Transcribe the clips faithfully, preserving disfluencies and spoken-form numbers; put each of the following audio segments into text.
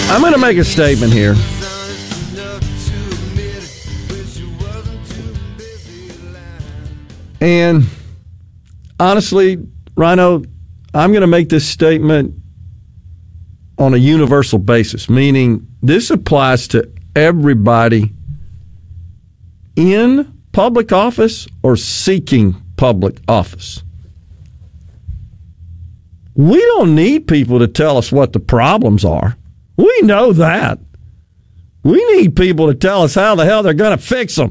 I'm going to make a statement here. And honestly, Rhino, I'm going to make this statement on a universal basis, meaning this applies to everybody in public office or seeking public office. We don't need people to tell us what the problems are. We know that. We need people to tell us how the hell they're going to fix them.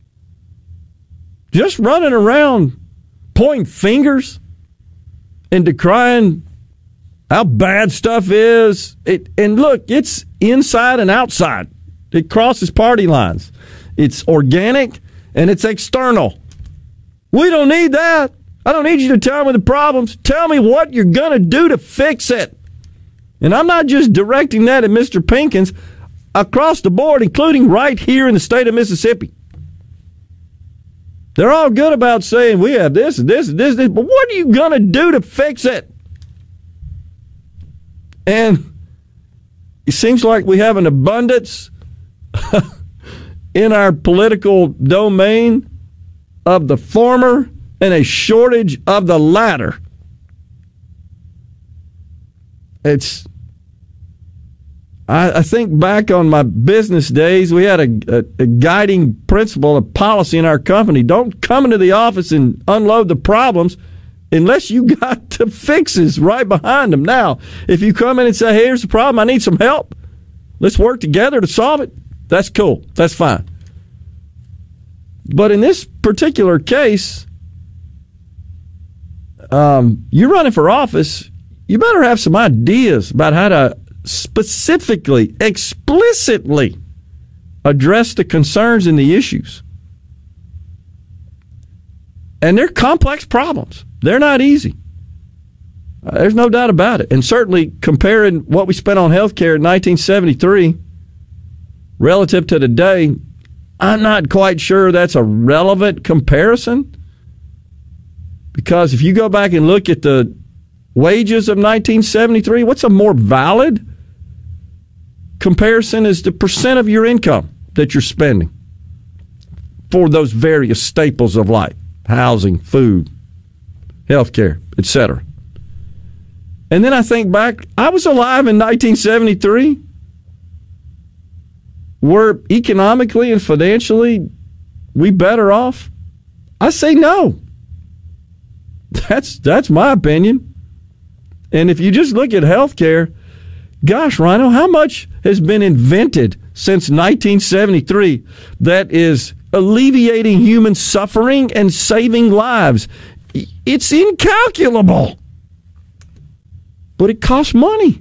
Just running around pointing fingers and decrying how bad stuff is. It, and look, it's inside and outside. It crosses party lines. It's organic and it's external. We don't need that. I don't need you to tell me the problems. Tell me what you're going to do to fix it. And I'm not just directing that at Mister Pinkins. Across the board, including right here in the state of Mississippi. They're all good about saying we have this and this and this, this, but what are you going to do to fix it? And it seems like we have an abundance in our political domain of the former and a shortage of the latter. It's, I, I think back on my business days, we had a, a, a guiding principle of policy in our company. Don't come into the office and unload the problems unless you got the fixes right behind them. Now, if you come in and say, hey, here's the problem, I need some help, let's work together to solve it, that's cool. That's fine. But in this particular case, um, you're running for office, you better have some ideas about how to specifically, explicitly address the concerns and the issues. And they're complex problems. They're not easy. Uh, there's no doubt about it. And certainly comparing what we spent on health care in nineteen seventy-three relative to today, I'm not quite sure that's a relevant comparison. Because if you go back and look at the wages of nineteen seventy-three, what's a more valid comparison is the percent of your income that you're spending for those various staples of life, housing, food, healthcare, et cetera. And then I think back, I was alive in nineteen seventy-three. Were economically and financially we better off? I say no. That's that's my opinion. And if you just look at healthcare, gosh, Rhino, how much has been invented since nineteen seventy-three that is alleviating human suffering and saving lives? It's incalculable. But it costs money.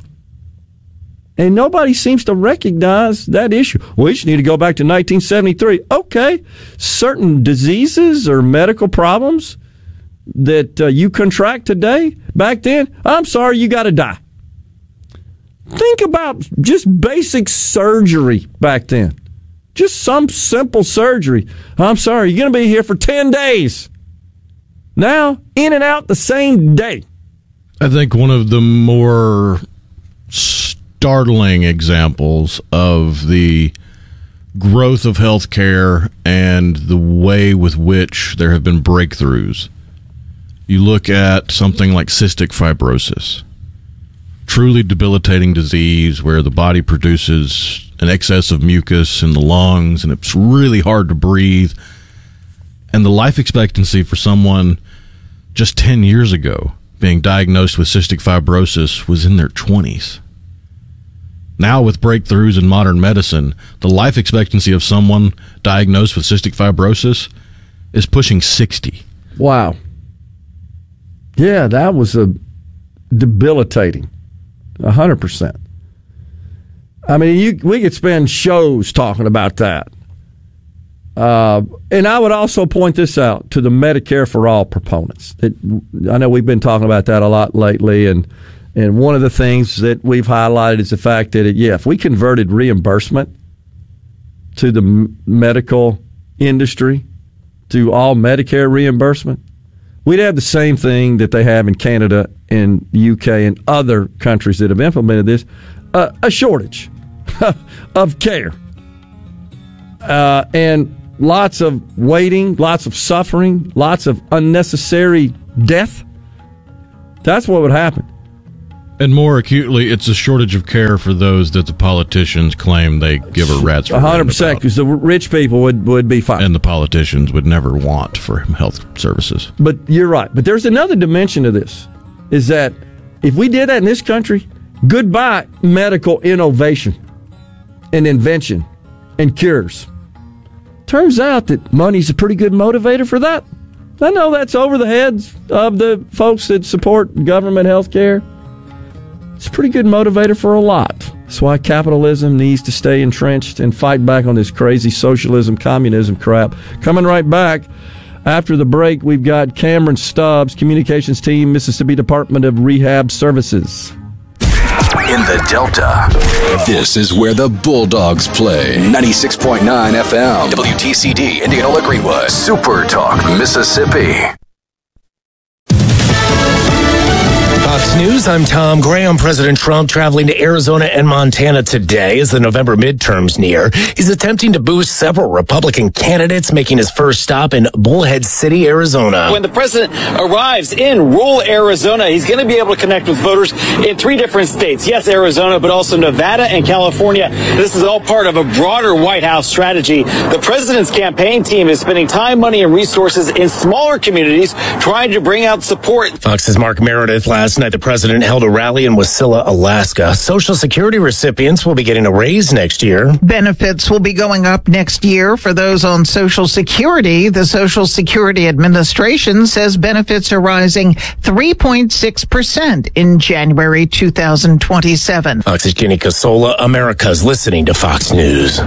And nobody seems to recognize that issue. We just need to go back to nineteen seventy-three. Okay, certain diseases or medical problems that uh, you contract today, back then, I'm sorry, you got to die. Think about just basic surgery back then. Just some simple surgery. I'm sorry, you're going to be here for ten days. Now, in and out the same day. I think one of the more startling examples of the growth of healthcare and the way with which there have been breakthroughs. You look at something like cystic fibrosis, truly debilitating disease where the body produces an excess of mucus in the lungs and it's really hard to breathe. And the life expectancy for someone just ten years ago being diagnosed with cystic fibrosis was in their twenties. Now with breakthroughs in modern medicine, the life expectancy of someone diagnosed with cystic fibrosis is pushing sixty. Wow. Yeah, that was a debilitating. one hundred percent. I mean, you, we could spend shows talking about that. Uh, and I would also point this out to the Medicare for All proponents. It, I know we've been talking about that a lot lately, and and one of the things that we've highlighted is the fact that, it, yeah, if we converted reimbursement to the m- medical industry, to all Medicare reimbursement, we'd have the same thing that they have in Canada and the U K and other countries that have implemented this. a, a shortage of care. Uh, and lots of waiting, lots of suffering, lots of unnecessary death. That's what would happen. And more acutely, it's a shortage of care for those that the politicians claim they give a rat's one hundred percent, because the rich people would, would be fine. And the politicians would never want for health services. But you're right. But there's another dimension to this, is that if we did that in this country, goodbye medical innovation and invention and cures. Turns out that money's a pretty good motivator for that. I know that's over the heads of the folks that support government health care. It's a pretty good motivator for a lot. That's why capitalism needs to stay entrenched and fight back on this crazy socialism, communism crap. Coming right back after the break, we've got Cameron Stubbs, Communications Team, Mississippi Department of Rehab Services. In the Delta, this is where the Bulldogs play. ninety-six point nine F M, W T C D, Indianola Greenwood, Super Talk, Mississippi. Fox News, I'm Tom Graham. President Trump traveling to Arizona and Montana today as the November midterms near. He's attempting to boost several Republican candidates, making his first stop in Bullhead City, Arizona. When the president arrives in rural Arizona, he's going to be able to connect with voters in three different states. Yes, Arizona, but also Nevada and California. This is all part of a broader White House strategy. The president's campaign team is spending time, money, and resources in smaller communities trying to bring out support. Fox's Mark Meredith. Last night, the president held a rally in Wasilla, Alaska. Social Security recipients will be getting a raise next year. Benefits will be going up next year for those on Social Security. The Social Security Administration says benefits are rising three point six percent in January two thousand twenty-seven. Fox's Jenny Casola. America's listening to Fox News.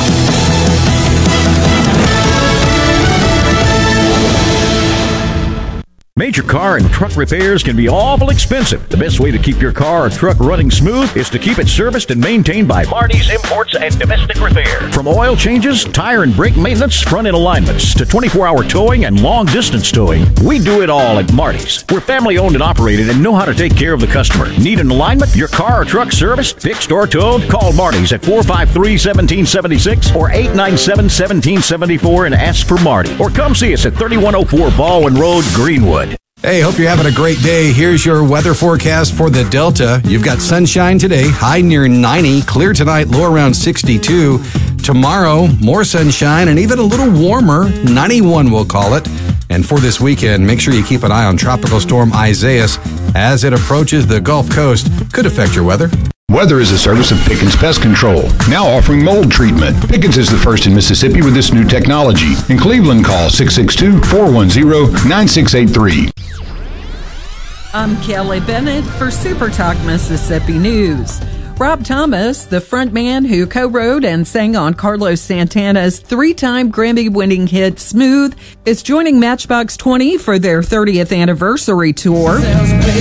Major car and truck repairs can be awful expensive. The best way to keep your car or truck running smooth is to keep it serviced and maintained by Marty's Imports and Domestic Repair. From oil changes, tire and brake maintenance, front end alignments, to twenty-four hour towing and long distance towing, we do it all at Marty's. We're family owned and operated and know how to take care of the customer. Need an alignment? Your car or truck serviced, fixed, or towed? Call Marty's at four five three, one seven seven six or eight nine seven, one seven seven four and ask for Marty. Or come see us at thirty-one oh four Baldwin Road, Greenwood. Hey, hope you're having a great day. Here's your weather forecast for the Delta. You've got sunshine today, high near ninety. Clear tonight, low around sixty-two. Tomorrow, more sunshine and even a little warmer, ninety-one we'll call it. And for this weekend, make sure you keep an eye on Tropical Storm Isaias as it approaches the Gulf Coast. Could affect your weather. Weather is a service of Pickens Pest Control, now offering mold treatment. Pickens is the first in Mississippi with this new technology. In Cleveland, call six six two, four one zero, nine six eight three. I'm Kelly Bennett for Super Talk Mississippi News. Rob Thomas, the frontman who co-wrote and sang on Carlos Santana's three-time Grammy-winning hit Smooth, is joining Matchbox twenty for their thirtieth anniversary tour.